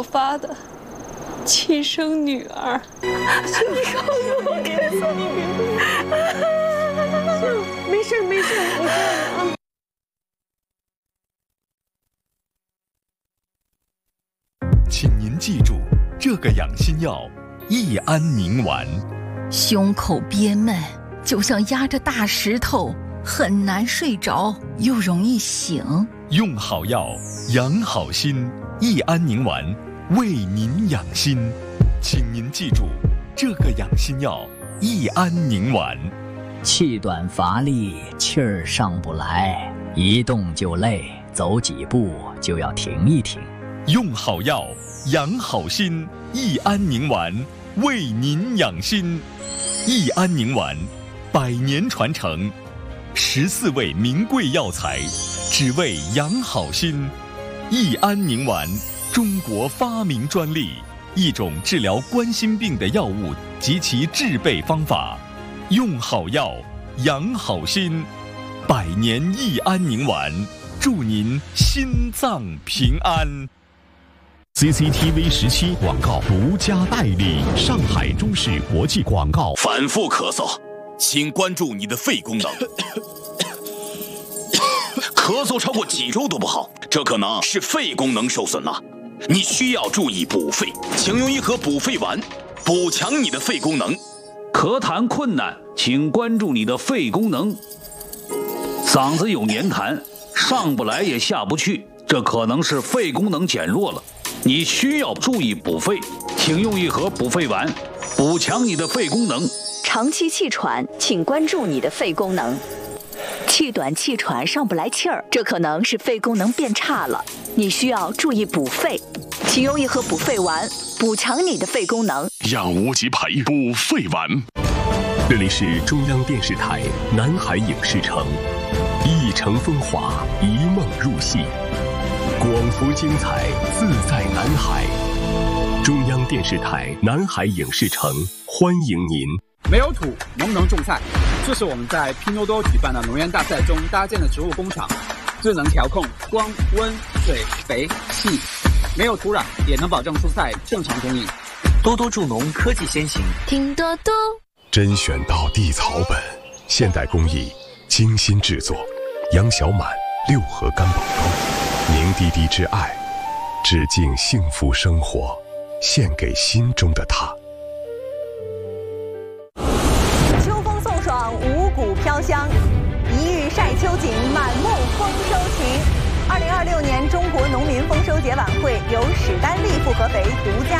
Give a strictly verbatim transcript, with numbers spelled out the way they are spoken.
所发的亲生女儿。 求你告诉我，给他送一瓶。没事没事，我告诉你啊。 请您记住这个养心药益安宁丸。 胸口憋闷，就像压着大石头，很难睡着，又容易醒。 用好药，养好心，益安宁丸为您养心。请您记住这个养心药益安宁丸。 气短乏力，气儿上不来，一动就累，走几步就要停一停。 用好药，养好心，益安宁丸为您养心。益安宁丸，百年传承，十四味名贵药材，只为养好心。益安宁丸，中国发明专利，一种治疗冠心病的药物及其制备方法。用好药，养好心，百年益安宁丸，祝您心脏平安。 C C T V 十七广告独家代理，上海中视国际广告。 反复咳嗽，请关注你的肺功能。咳嗽超过几周都不好，这可能是肺功能受损了，你需要注意补肺，请用一盒补肺丸，补强你的肺功能。 咳痰困难，请关注你的肺功能。嗓子有黏痰，上不来也下不去，这可能是肺功能减弱了，你需要注意补肺，请用一盒补肺丸，补强你的肺功能。 长期气喘，请关注你的肺功能。气短气喘上不来气儿，这可能是肺功能变差了，你需要注意补肺，请用一盒补肺丸，补强你的肺功能。 养无极培补肺丸。这里是中央电视台南海影视城，一城风华，一梦入戏，广福精彩，自在南海。中央电视台南海影视城欢迎您。 没有土能不能种菜？这是我们在拼多多举办的农园大赛中搭建的植物工厂，智能调控光、温、水、肥、气，没有土壤也能保证蔬菜正常供应。 多多助农科技先行， 听多多。 甄选到地草本，现代工艺，精心制作。杨小满六合干宝膏，凝滴滴之爱，致敬幸福生活，献给心中的他。 秋风送爽，五谷飘香，一日晒秋景，满目丰收情。二零二六年中国农民丰收节晚会由史丹利复合肥独